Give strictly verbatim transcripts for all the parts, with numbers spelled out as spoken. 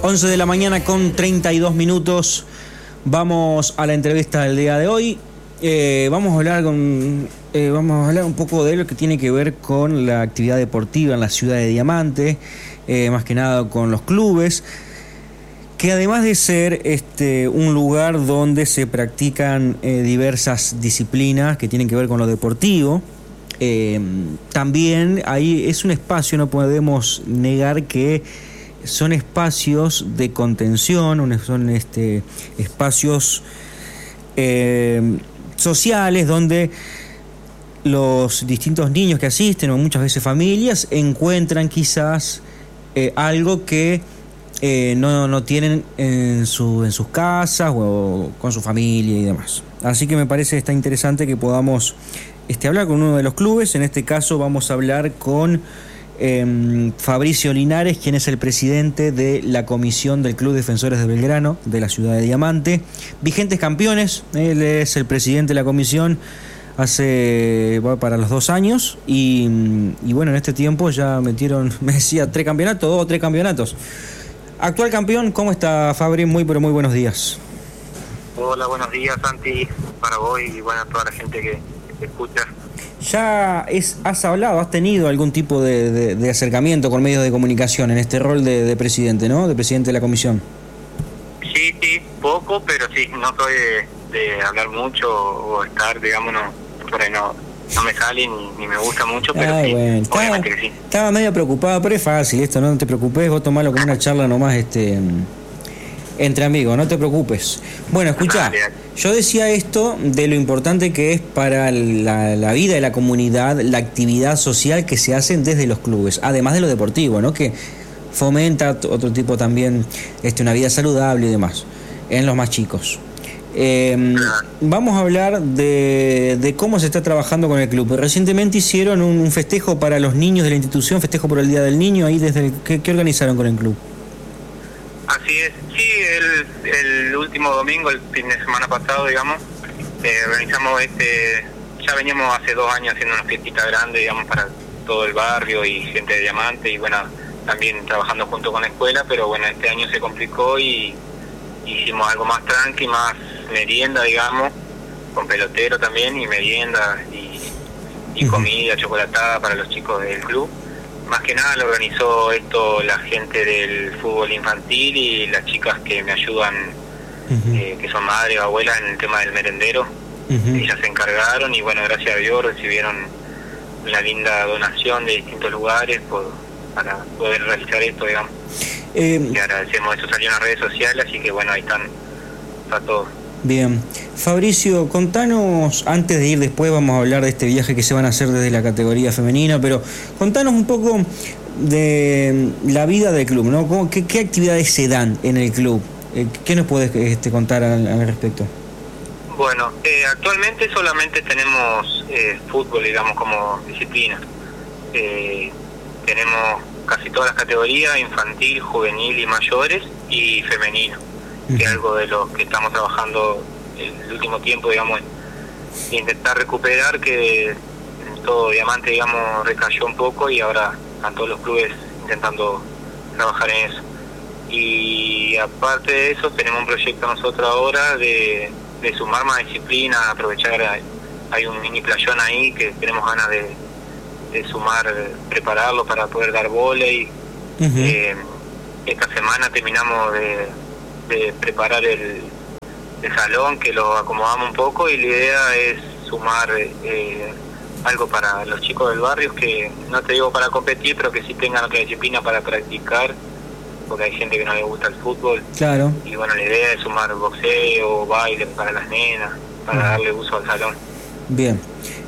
once de la mañana con treinta y dos minutos. Vamos a la entrevista del día de hoy. Eh, vamos a hablar con, eh, vamos a hablar un poco de lo que tiene que ver con la actividad deportiva en la ciudad de Diamante, eh, más que nada con los clubes, que además de ser este un lugar donde se practican eh, diversas disciplinas que tienen que ver con lo deportivo, eh, también ahí es un espacio, no podemos negar que son espacios de contención, son este, espacios eh, sociales donde los distintos niños que asisten, o muchas veces familias, encuentran quizás eh, algo que eh, no, no tienen en, su, en sus casas o con su familia y demás. Así que me parece que está interesante que podamos este, hablar con uno de los clubes. En este caso vamos a hablar con Eh, Fabricio Linares, quien es el presidente de la comisión del Club Defensores de Belgrano de la ciudad de Diamante, vigentes campeones. Él es el presidente de la comisión hace va para los dos años y, y bueno, en este tiempo ya metieron, me decía, tres campeonatos, dos o tres campeonatos. Actual campeón, ¿cómo está, Fabri? Muy pero muy buenos días. Hola, buenos días, Santi, para vos y bueno, a toda la gente que, que te escucha. ¿Ya es, has hablado, has tenido algún tipo de, de, de acercamiento con medios de comunicación en este rol de, de presidente, ¿no? De presidente de la comisión. Sí, sí, poco, pero sí, no soy de, de hablar mucho o estar, digamos, no, por ahí no, no me sale ni, ni me gusta mucho, pero Ay, sí, bueno, obviamente estaba, que sí. Estaba medio preocupado, pero es fácil esto, no te preocupes, vos tomalo como una charla nomás, este... entre amigos, no te preocupes. Bueno, escuchá, yo decía esto de lo importante que es para la, la vida de la comunidad, la actividad social que se hacen desde los clubes, además de lo deportivo, ¿no? Que fomenta otro tipo también, este, una vida saludable y demás, en los más chicos. Eh, vamos a hablar de, de cómo se está trabajando con el club. Recientemente hicieron un, un festejo para los niños de la institución, festejo por el Día del Niño, ahí desde el, ¿qué, qué organizaron con el club? Así es, sí, el, el último domingo, el fin de semana pasado, digamos, eh, organizamos este, ya veníamos hace dos años haciendo una fiestita grande, digamos, para todo el barrio y gente de Diamante, y bueno, también trabajando junto con la escuela, pero bueno, este año se complicó y hicimos algo más tranqui, más merienda, digamos, con pelotero también, y merienda, y, y comida chocolatada para los chicos del club. Más que nada lo organizó esto la gente del fútbol infantil y las chicas que me ayudan, uh-huh. eh, que son madres o abuelas en el tema del merendero. Uh-huh. Ellas se encargaron y bueno, gracias a Dios recibieron una linda donación de distintos lugares por, para poder realizar esto, digamos. Eh, y agradecemos, eso salió en las redes sociales, así que bueno, ahí están, está todo. Bien. Fabricio, contanos, antes de ir después vamos a hablar de este viaje que se van a hacer desde la categoría femenina, pero contanos un poco de la vida del club, ¿no? ¿Cómo, qué, ¿Qué actividades se dan en el club? ¿Qué nos puedes este, contar al, al respecto? Bueno, eh, actualmente solamente tenemos eh, fútbol, digamos, como disciplina. Eh, tenemos casi todas las categorías, infantil, juvenil y mayores, y femenino, uh-huh. que es algo de lo que estamos trabajando el último tiempo, digamos, intentar recuperar, que en todo Diamante, digamos, recayó un poco y ahora están todos los clubes intentando trabajar en eso. Y aparte de eso, tenemos un proyecto nosotros ahora de, de sumar más disciplina, aprovechar, hay un mini playón ahí que tenemos ganas de, de sumar, prepararlo para poder dar vóley. Uh-huh. Eh, esta semana terminamos de, de preparar el el salón, que lo acomodamos un poco, y la idea es sumar eh, algo para los chicos del barrio, que no te digo para competir, pero que sí tengan otra disciplina para practicar, porque hay gente que no le gusta el fútbol. Claro. Y bueno, la idea es sumar boxeo, baile para las nenas, para uh-huh. darle uso al salón. Bien.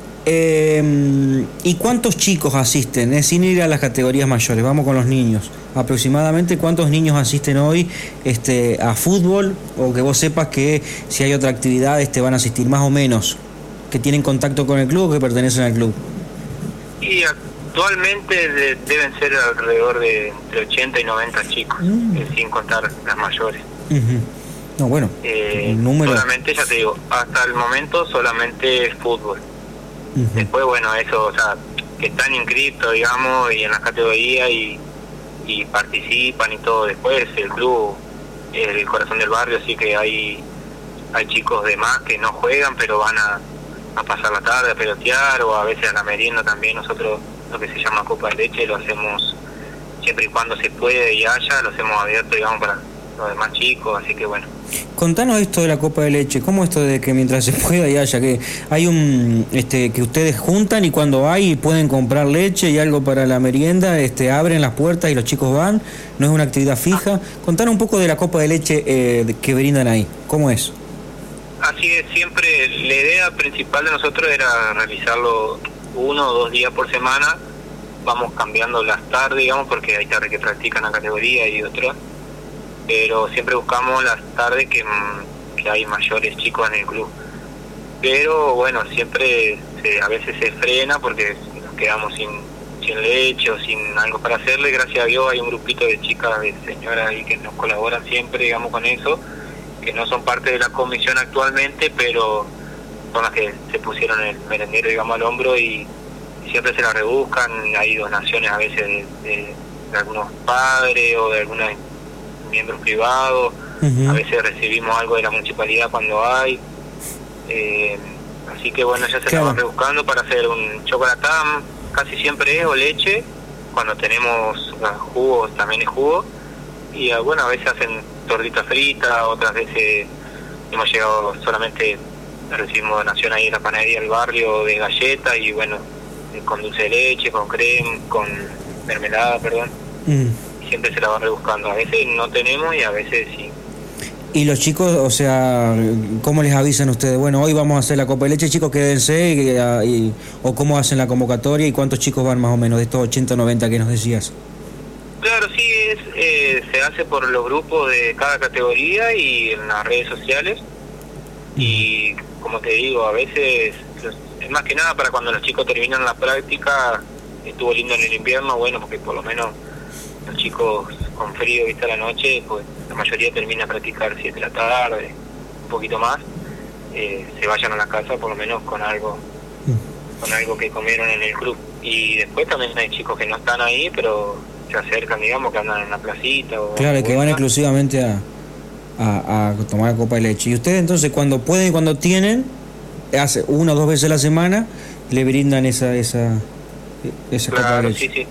Eh, ¿Y cuántos chicos asisten? Eh, sin ir a las categorías mayores, vamos con los niños. Aproximadamente, ¿cuántos niños asisten hoy este, a fútbol? O que vos sepas que si hay otra actividad este, van a asistir más o menos, que tienen contacto con el club o que pertenecen al club. Y actualmente de, deben ser alrededor de entre ochenta y noventa chicos, mm. eh, sin contar las mayores. Uh-huh. No, bueno, eh, el número... solamente, ya te digo, hasta el momento solamente fútbol. Uh-huh. Después, bueno, eso, o sea, que están inscritos, digamos, y en las categorías y, y participan y todo. Después el club es el corazón del barrio, así que hay hay chicos de más que no juegan, pero van a, a pasar la tarde a pelotear, o a veces a la merienda también. Nosotros lo que se llama Copa de Leche lo hacemos siempre y cuando se puede y haya, lo hacemos abierto, digamos, para los demás chicos, así que bueno. Contanos esto de la Copa de Leche, ¿cómo esto de que mientras se pueda y haya, que hay un, este, que ustedes juntan y cuando hay pueden comprar leche y algo para la merienda, este, abren las puertas y los chicos van, no es una actividad fija? Contanos un poco de la Copa de Leche eh, que brindan ahí, ¿cómo es? Así es, siempre la idea principal de nosotros era realizarlo uno o dos días por semana. Vamos cambiando las tardes, digamos, porque hay tardes que practican la categoría y otras, pero siempre buscamos las tardes que, que hay mayores chicos en el club. Pero bueno, siempre se, a veces se frena porque nos quedamos sin, sin leche o sin algo para hacerle. Gracias a Dios hay un grupito de chicas, de señoras ahí que nos colaboran siempre, digamos, con eso, que no son parte de la comisión actualmente, pero son las que se pusieron el merendero, digamos, al hombro, y siempre se la rebuscan. Hay donaciones a veces de, de, de algunos padres o de algunos miembros privados. Uh-huh. A veces recibimos algo de la municipalidad cuando hay. Eh, así que bueno, ya se claro. la van rebuscando para hacer un chocolatam. Casi siempre es o leche. Cuando tenemos jugos también es jugo. Y bueno, a veces hacen tortita frita, otras veces hemos llegado solamente, recibimos donación ahí en la panadería del barrio de galletas, y bueno, con dulce de leche, con crema, con mermelada, perdón. Mm. Siempre se la van rebuscando. A veces no tenemos y a veces sí. Y los chicos, o sea, ¿cómo les avisan ustedes? Bueno, hoy vamos a hacer la Copa de Leche, chicos, quédense, y, y, o cómo hacen la convocatoria, y cuántos chicos van más o menos de estos ochenta o noventa que nos decías. Claro, sí, es, eh, se hace por los grupos de cada categoría y en las redes sociales. Mm. Y como te digo, a veces, es más que nada para cuando los chicos terminan la práctica. Estuvo lindo en el invierno, bueno, porque por lo menos los chicos con frío, vista a la noche, pues la mayoría termina a practicar siete de la tarde, un poquito más, eh, se vayan a la casa por lo menos con algo, mm. con algo que comieron en el club. Y después también hay chicos que no están ahí, pero se acercan, digamos, que andan en la placita. O claro, que van exclusivamente a, a, a tomar Copa de Leche. Y ustedes entonces, cuando pueden y cuando tienen, hace una o dos veces a la semana, le brindan esa esa, esa claro, Copa de Leche. Sí, sí.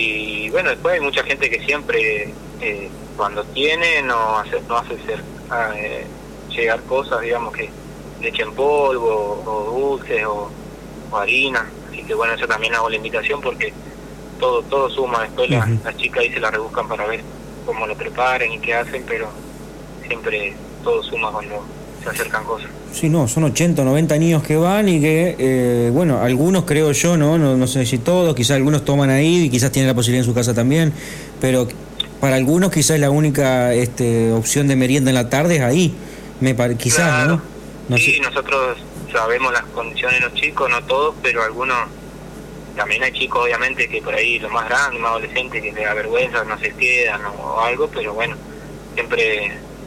Y bueno, después hay mucha gente que siempre, eh, cuando tiene, no hace, no hace ser, eh, llegar cosas, digamos, que leche en polvo, o dulces, o, o harina. Así que bueno, eso también hago la invitación, porque todo todo suma. Después uh-huh. las, las chicas ahí se la rebuscan para ver cómo lo preparan y qué hacen, pero siempre todo suma cuando se acercan cosas. Sí, no, son ochenta o noventa niños que van y que, eh, bueno, algunos creo yo, ¿no? ¿no? No sé si todos, quizás algunos toman ahí y quizás tienen la posibilidad en su casa también, pero para algunos quizás la única este, opción de merienda en la tarde es ahí, me pare, quizás, claro. ¿no? no sí, sé. Nosotros sabemos las condiciones de los chicos, no todos, pero algunos, también hay chicos obviamente que por ahí, los más grandes, más adolescentes, que les da vergüenza, no se quedan o, o algo, pero bueno, siempre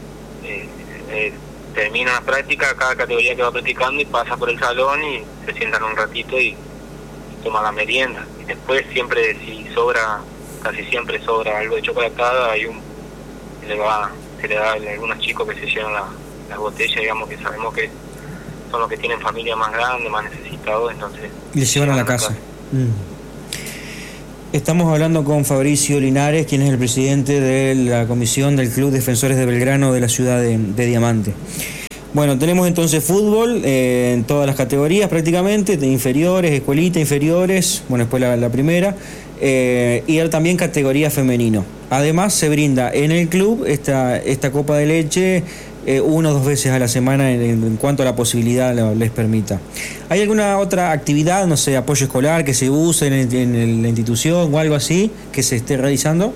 eh, eh, termina la práctica, cada categoría que va practicando, y pasa por el salón y se sientan un ratito y, y toman la merienda. Y después siempre, si sobra, casi siempre sobra algo de chocolatada, hay un, se le va, se le da a algunos chicos que se llevan la, las botellas, digamos, que sabemos que son los que tienen familia más grande, más necesitados, entonces... Y les llevan a la casa. casa. Mm. Estamos hablando con Fabricio Linares, quien es el presidente de la comisión del Club Defensores de Belgrano de la ciudad de, de Diamante. Bueno, tenemos entonces fútbol eh, en todas las categorías prácticamente, de inferiores, escuelita, inferiores, bueno, después la, la primera, eh, y también categoría femenino. Además se brinda en el club esta, esta copa de leche eh, una o dos veces a la semana en, en cuanto a la posibilidad lo, les permita. ¿Hay alguna otra actividad, no sé, apoyo escolar que se use en, en la institución o algo así que se esté realizando?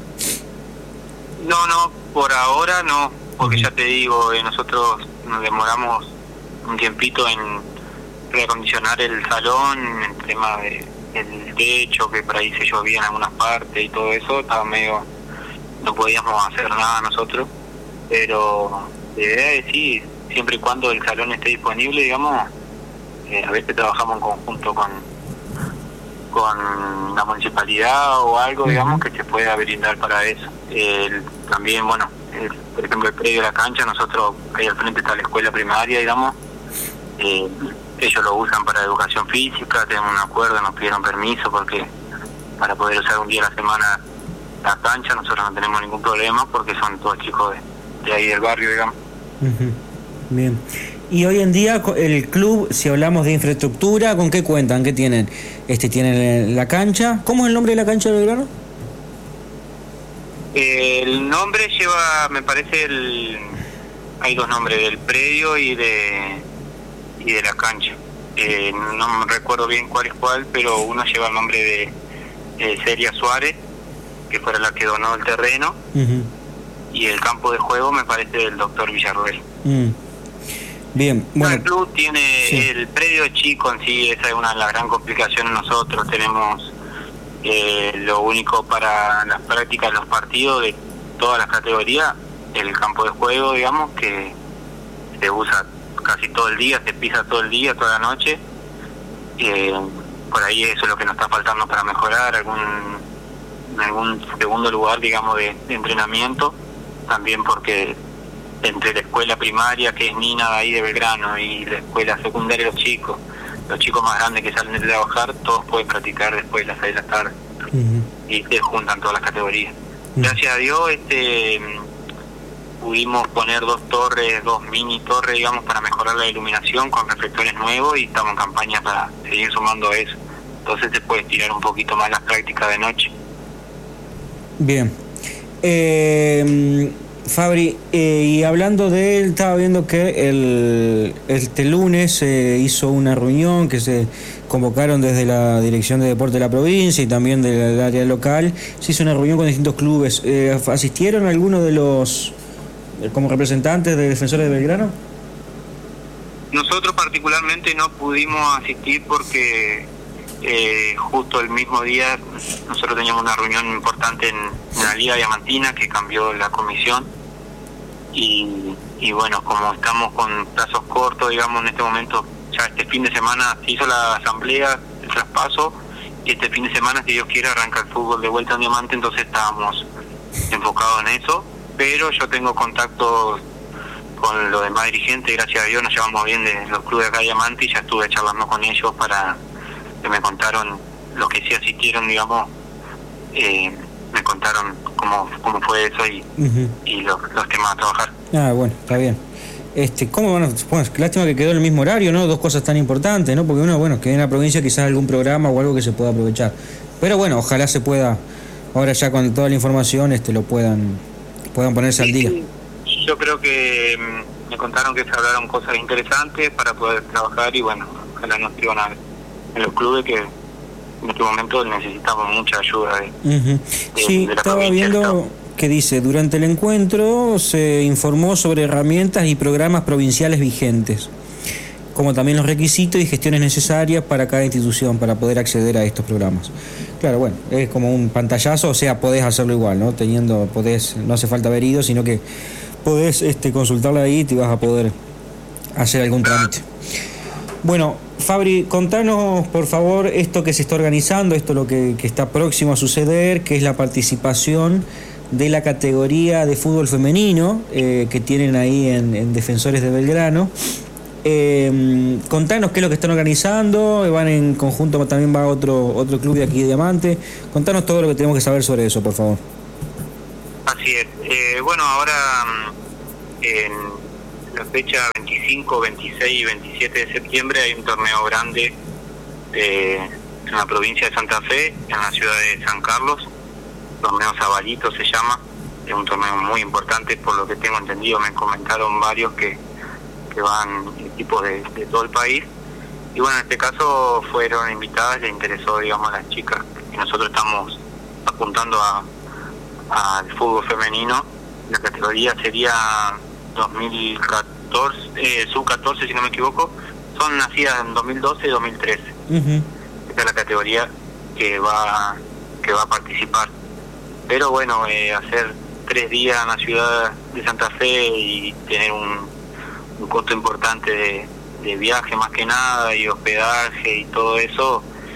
No, no, por ahora no, porque uh-huh. ya te digo, eh, nosotros nos demoramos un tiempito en reacondicionar el salón, el tema de, del techo, que por ahí se llovía en algunas partes y todo eso, estaba medio, no podíamos hacer nada nosotros, pero la idea es sí, siempre y cuando el salón esté disponible, digamos, eh, a veces trabajamos en conjunto con con la municipalidad o algo, uh-huh. digamos, que se pueda brindar para eso. El, también, bueno, el, por ejemplo, el predio de la cancha, nosotros, ahí al frente está la escuela primaria, digamos, eh, ellos lo usan para educación física, tenemos un acuerdo, nos pidieron permiso porque para poder usar un día a la semana la cancha, nosotros no tenemos ningún problema porque son todos chicos de, de ahí del barrio, digamos. Uh-huh. Bien. Y hoy en día el club, si hablamos de infraestructura, ¿con qué cuentan? ¿Qué tienen? Este, tienen la cancha. ¿Cómo es el nombre de la cancha de Belgrano? El nombre lleva, me parece, el hay dos nombres, del predio y de y de la cancha. Eh, no me recuerdo bien cuál es cuál, pero uno lleva el nombre de eh, Celia Suárez, que fuera la que donó el terreno, uh-huh. y el campo de juego me parece del doctor Villarroel. Uh-huh. Bien, bueno. El club tiene sí. el predio chico en sí, esa es una de las gran complicaciones. Nosotros tenemos eh, lo único para las prácticas, los partidos de todas las categorías, el campo de juego, digamos, que se usa casi todo el día, se pisa todo el día, toda la noche. Eh, por ahí eso es lo que nos está faltando para mejorar, algún algún segundo lugar, digamos, de, de entrenamiento, también porque entre la escuela primaria, que es Nina de ahí de Belgrano, y la escuela secundaria, los chicos, los chicos más grandes que salen de trabajar, todos pueden practicar después de las seis de la tarde, uh-huh. y se juntan todas las categorías. Uh-huh. Gracias a Dios, este pudimos poner dos torres, dos mini torres, digamos, para mejorar la iluminación con reflectores nuevos, y estamos en campaña para seguir sumando a eso. Entonces se puede estirar un poquito más las prácticas de noche. Bien. Eh... Fabri, eh, y hablando de él, estaba viendo que el este lunes se eh, hizo una reunión que se convocaron desde la Dirección de Deporte de la provincia y también del área local. Se hizo una reunión con distintos clubes. Eh, ¿Asistieron algunos de los, eh, como representantes de Defensores de Belgrano? Nosotros particularmente no pudimos asistir porque eh, justo el mismo día nosotros teníamos una reunión importante en, en la Liga Diamantina, que cambió la comisión. Y, y bueno, como estamos con plazos cortos, digamos, en este momento, ya este fin de semana se hizo la asamblea, el traspaso, y este fin de semana, si Dios quiere, arranca el fútbol de vuelta en Diamante, entonces estábamos enfocados en eso, pero yo tengo contacto con los demás dirigentes, gracias a Dios nos llevamos bien de los clubes de acá de Diamante, y ya estuve charlando con ellos para que me contaron, los que sí asistieron, digamos, eh, me contaron cómo cómo fue eso y, uh-huh. y los, los temas a trabajar. Ah, bueno, está bien. Este, ¿cómo bueno, bueno, lástima que quedó en el mismo horario, ¿no? Dos cosas tan importantes, ¿no? Porque uno, bueno, que en la provincia quizás algún programa o algo que se pueda aprovechar. Pero bueno, ojalá se pueda, ahora ya con toda la información, este lo puedan puedan ponerse sí, al día. Sí. Yo creo que me contaron que se hablaron cosas interesantes para poder trabajar, y bueno, ojalá nos escriban a, en los clubes, que en este momento necesitamos mucha ayuda de, uh-huh. de, sí, de la estaba viendo que dice, durante el encuentro se informó sobre herramientas y programas provinciales vigentes, como también los requisitos y gestiones necesarias para cada institución para poder acceder a estos programas. Claro, bueno, es como un pantallazo, o sea, podés hacerlo igual, ¿no? Teniendo, podés, no hace falta haber ido, sino que podés este, consultarla ahí y te vas a poder hacer algún trámite. Bueno, Fabri, contanos por favor esto que se está organizando, esto lo que, que está próximo a suceder, que es la participación de la categoría de fútbol femenino eh, que tienen ahí en, en Defensores de Belgrano. Eh, contanos qué es lo que están organizando, van en conjunto, también va otro otro club de aquí de Diamante. Contanos todo lo que tenemos que saber sobre eso, por favor. Así es. Eh, bueno, ahora en la fecha veinticinco, veintiséis y veintisiete de septiembre hay un torneo grande de, en la provincia de Santa Fe, en la ciudad de San Carlos. Torneo Zabalito se llama. Es un torneo muy importante, por lo que tengo entendido, me comentaron varios que, que van equipos de, de todo el país. Y bueno, en este caso fueron invitadas, les interesó, digamos, a las chicas. Y nosotros estamos apuntando a al fútbol femenino. La categoría sería dos mil catorce, eh, sub catorce si no me equivoco. Son nacidas en dos mil doce y dos mil trece. Uh-huh. Esta es la categoría que va que va a participar. Pero bueno, eh, hacer tres días en la ciudad de Santa Fe y tener un, un costo importante de, de viaje más que nada, y hospedaje y todo eso,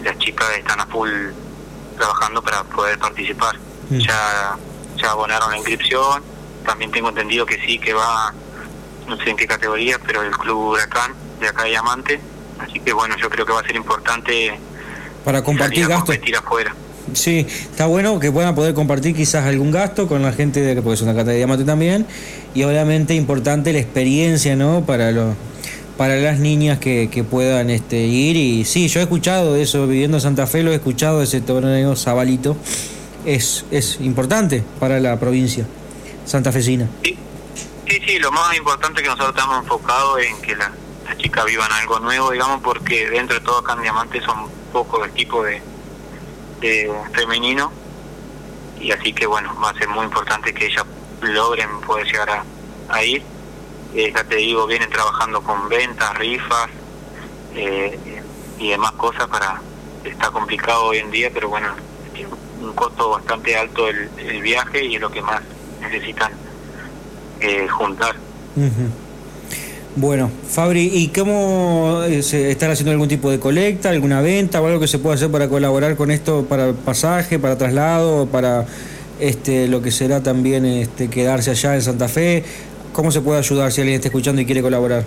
las chicas están a full trabajando para poder participar. Mm. Ya, ya abonaron la inscripción, también tengo entendido que sí, que va, no sé en qué categoría, pero el Club Huracán de acá de Diamante, así que bueno, yo creo que va a ser importante para compartir gastos. Competir afuera. Sí, está bueno que puedan poder compartir quizás algún gasto con la gente de, porque es una cata de Diamante también, y obviamente importante la experiencia, ¿no? Para los para las niñas que, que puedan este ir. Y sí, yo he escuchado eso, viviendo en Santa Fe, lo he escuchado, ese torneo Zabalito es es importante para la provincia santafesina. Sí, sí, sí, lo más importante que nosotros estamos enfocados en que la, las chicas vivan algo nuevo, digamos, porque dentro de todo acá en Diamante son pocos equipos de de femenino, y así que bueno, va a ser muy importante que ellas logren poder llegar a, a ir. Eh, ya te digo, vienen trabajando con ventas, rifas eh, y demás cosas. Para está complicado hoy en día, pero bueno, tiene un costo bastante alto el, el viaje, y es lo que más necesitan eh, juntar. Uh-huh. Bueno, Fabri, ¿y cómo se están haciendo algún tipo de colecta, alguna venta o algo que se pueda hacer para colaborar con esto, para pasaje, para traslado, para este lo que será también este quedarse allá en Santa Fe? ¿Cómo se puede ayudar si alguien está escuchando y quiere colaborar?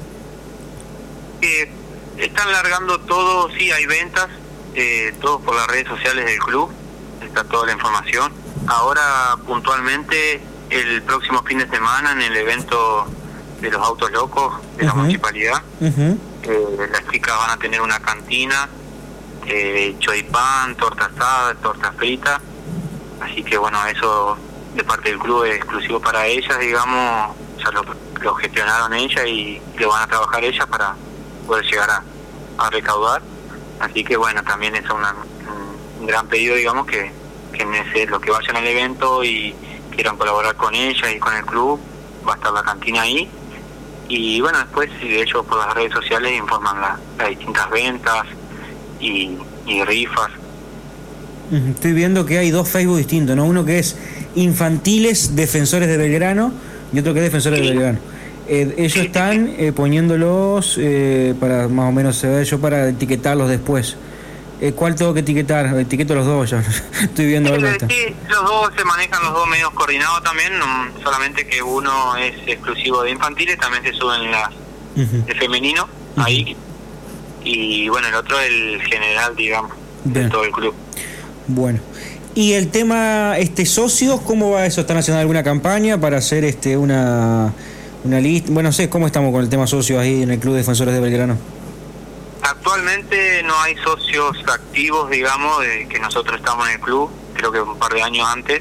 Eh, están largando todo, sí, hay ventas, eh, todo por las redes sociales del club, está toda la información. Ahora, puntualmente, el próximo fin de semana, en el evento de los autos locos de uh-huh. la municipalidad, uh-huh. eh, las chicas van a tener una cantina, eh, choipán, torta asada, torta frita, así que bueno, eso de parte del club es exclusivo para ellas, digamos, ya lo, lo gestionaron ellas y lo van a trabajar ellas para poder llegar a, a recaudar, así que bueno, también es una, un gran pedido, digamos, que, que en ese, los que vayan al evento y quieran colaborar con ellas y con el club, va a estar la cantina ahí. Y bueno, después de hecho por las redes sociales informan la, las distintas ventas y, y rifas. Estoy viendo que hay dos Facebook distintos, ¿no? Uno que es Infantiles Defensores de Belgrano y otro que es Defensores sí. de Belgrano. Eh, ellos sí, están sí. Eh, poniéndolos eh, para más o menos se ve yo para etiquetarlos después. Eh, ¿Cuál tengo que etiquetar? Etiqueto los dos ya. Estoy viendo algo. Sí, sí, los dos se manejan, los dos medios coordinados también, um, solamente que uno es exclusivo de infantiles, también se suben las uh-huh. de femenino, uh-huh. ahí, y bueno, el otro es el general, digamos, Bien. de todo el club. Bueno. Y el tema este socios, ¿cómo va eso? ¿Están haciendo alguna campaña para hacer este una una lista? Bueno, no sé, ¿cómo estamos con el tema socios ahí en el Club Defensores de Belgrano? Actualmente no hay socios activos, digamos, de que nosotros estamos en el club, creo que un par de años antes,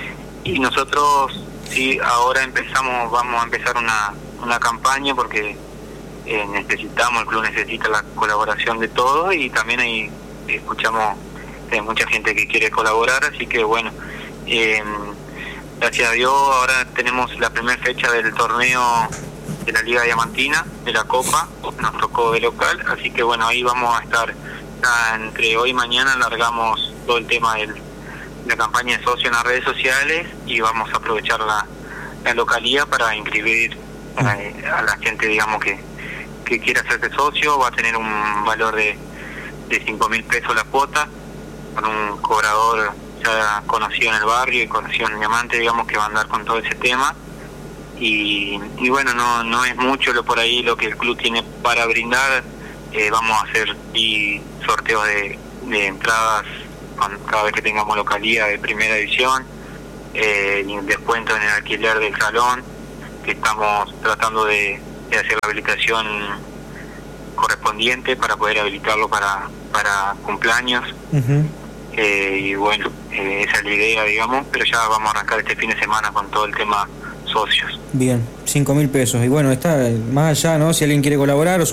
y nosotros sí ahora empezamos, vamos a empezar una, una campaña porque eh, necesitamos, el club necesita la colaboración de todos, y también hay, escuchamos de mucha gente que quiere colaborar, así que bueno, eh, gracias a Dios ahora tenemos la primera fecha del torneo de la Liga Diamantina, de la Copa, nos tocó de local, así que bueno, ahí vamos a estar, entre hoy y mañana largamos todo el tema de la campaña de socio en las redes sociales, y vamos a aprovechar la, la localía para inscribir a, a la gente, digamos, que, que quiera hacerse socio. Va a tener un valor de, de cinco mil pesos la cuota, con un cobrador ya conocido en el barrio y conocido en Diamante, digamos, que va a andar con todo ese tema. Y, y bueno, no no es mucho lo por ahí lo que el club tiene para brindar. Eh, vamos a hacer y sorteos de, de entradas con, cada vez que tengamos localía de primera división, eh, y un descuento en el alquiler del salón, que estamos tratando de, de hacer la habilitación correspondiente para poder habilitarlo para para cumpleaños. Uh-huh. eh, y bueno, eh, esa es la idea, digamos, pero ya vamos a arrancar este fin de semana con todo el tema socios. Bien, cinco mil pesos. Y bueno, está más allá, ¿no? Si alguien quiere colaborar o